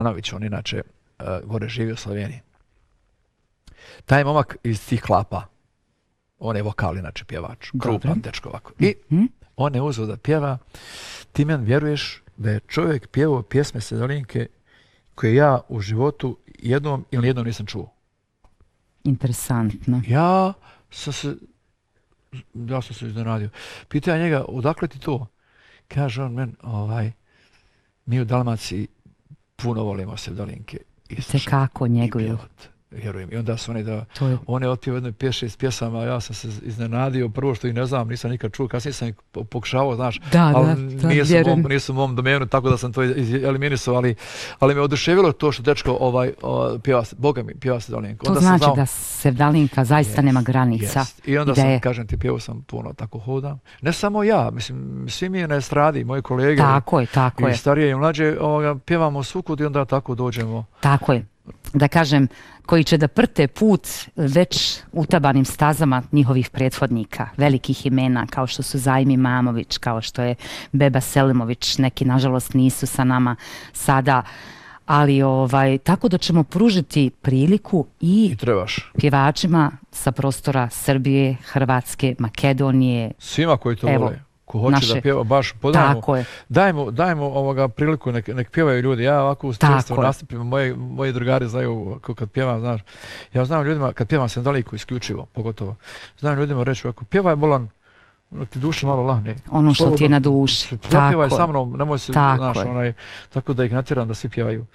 Ivanović, on inače gore živi u Sloveniji. Taj momak iz tih klapa, on je vokal, inače pjevač, krupan dečko ovako. I on je uzeo da pjeva. Ti meni vjeruješ da je čovjek pjevao pjesme Sedolinke koje ja u životu jednom ili nijednom nisam čuo. Interesantno. Ja sam se iznenadio. Pitao ja njega, odakle ti to? Kaže on meni, mi u Dalmaciji puno volimo Sevdalinke. Te kako njeguju? Vjerujem. I onda su on je otpio jedno 5-6 pjesama, ja sam se iznenadio. Prvo što ih ne znam, nisam nikad čuo, kasnije sam ih pokušavao, znaš, ali nisu u mom domenu, tako da sam to eliminisao, ali me oduševilo to što dečko pjeva, Boga mi, pjeva Sevdalinka. To znači da Sevdalinka zaista nema granica. I onda sam, kažem ti, pjevao sam puno, tako hodam. Ne samo ja, mislim, svi mi na estradi, moji kolege. Tako je. I starije i mlađe, pjevamo svukud i onda tako dođemo. Tako je. Da kažem, koji će da prte put već utabanim stazama njihovih prethodnika, velikih imena, kao što su Zajmi Mamović, kao što je Beba Selimović, neki nažalost nisu sa nama sada, ali tako da ćemo pružiti priliku i pjevačima sa prostora Srbije, Hrvatske, Makedonije. Svima koji to vole. Ko hoće da pjeva, baš dajmo priliku, nek pjevaju ljudi. Ja ovako često nastupim, moji drugari znaju kad pjevam, znaš. Ja znam ljudima, kad pjevam Sevdalinku isključivo, pogotovo. Znam ljudima reći ovako, pjevaj Bolan, ti duši malo lahne. Ono što ti je na duši. Pjevaj sa mnom, nemoj se, znaš, tako da ih natjeram da svi pjevaju.